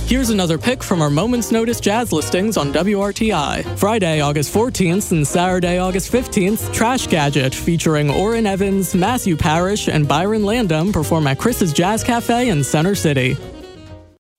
Here's another pick from our Moment's Notice jazz listings on WRTI. Friday, August 14th and Saturday, August 15th, Trash Gadget featuring Orrin Evans, Matthew Parrish, and Byron Landum perform at Chris's Jazz Cafe in Center City.